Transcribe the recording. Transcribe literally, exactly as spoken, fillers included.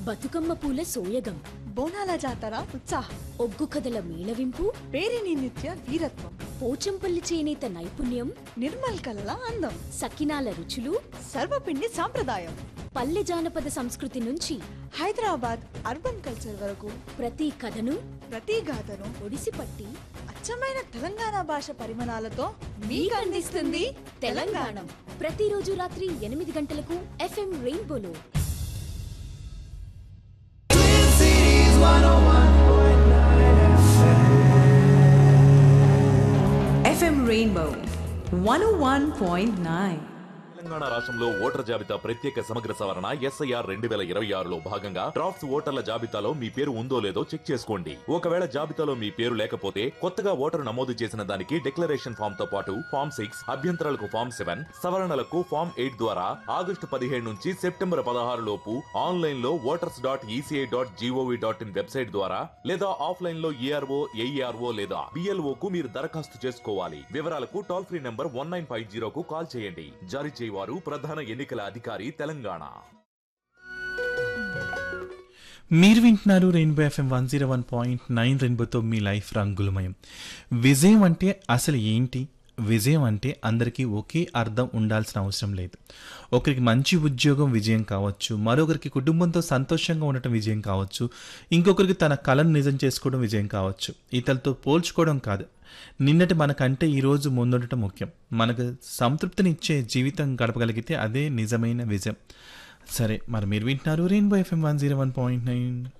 బతుకమ్మ పూల సోయగం బోనాల జాతర ఉత్సాహం ఒగ్గు కథల మేళవింపు పేరిని నిత్య వీరత్వం పోచంపల్లి చేనేత నైపుణ్యం నిర్మల్ కళల అందం సకినాల రుచులు సర్వపిండి సాంప్రదాయం పల్లె జానపద సంస్కృతి నుంచి హైదరాబాద్ అర్బన్ కల్చర్ వరకు ప్రతి కథను ప్రతి గాథను ఒడిసిపట్టి అచ్చమైన తెలంగాణ భాష పరిమాణాలతో మీకు అందిస్తుంది తెలంగాణ. ప్రతిరోజు రాత్రి ఎనిమిది గంటలకు ఎఫ్ఎం రెయిన్బోలో ఎఫ్ఎం రెయిన్బో వన్ ఓ వన్ పాయింట్ నైన్. తెలంగాణ రాష్ట్రంలో ఓటర్ జాబితా ప్రత్యేక సమగ్ర సవరణ ఎస్ఐఆర్ రెండు వేల ఇరవై ఆరులో భాగంగా డ్రాఫ్ట్స్ ఓటర్ల జాబితాలో మీ పేరు ఉందో లేదో చెక్ చేసుకోండి. ఒకవేళ జాబితాలో మీ పేరు లేకపోతే కొత్తగా ఓటరు నమోదు చేసిన దానికి డిక్లరేషన్ ఫామ్ తో పాటు ఫామ్ సిక్స్ అభ్యంతరాలకు ఫామ్ సెవెన్ సవరణలకు ఫామ్ ఎయిట్ ద్వారా ఆగస్టు పదిహేడు నుంచి సెప్టెంబర్ పదహారు లోపు ఆన్లైన్ లో voters dot ECI dot GOV dot in website ద్వారా లేదా ఆఫ్లైన్ లో ఈఆర్ఓ ఏఈఆర్ఓ లేదా బిఎల్ఓ కు మీరు దరఖాస్తు చేసుకోవాలి. వివరాలకు toll free number one nine five జీరోకు call చేయండి. జారీ చేయవారు ప్రధాన ఎన్నికల అధికారి తెలంగాణ. మీరు వింటున్నారు rainbow FM one zero one point nine. రెయిన్బోతో మీ లైఫ్ రంగులమయం. విజయం అంటే అసలు ఏంటి? విజయం అంటే అందరికీ ఒకే అర్థం ఉండాల్సిన అవసరం లేదు. ఒకరికి మంచి ఉద్యోగం విజయం కావచ్చు, మరొకరికి కుటుంబంతో సంతోషంగా ఉండటం విజయం కావచ్చు, ఇంకొకరికి తన కళను నిజం చేసుకోవడం విజయం కావచ్చు. ఇతరులతో పోల్చుకోవడం కాదు, నిన్నటి మనకంటే ఈరోజు ముందుండటం ముఖ్యం. మనకు సంతృప్తినిచ్చే జీవితం గడపగలిగితే అదే నిజమైన విజయం. సరే, మరి మీరు వింటున్నారు rainbow FM one zero one point nine.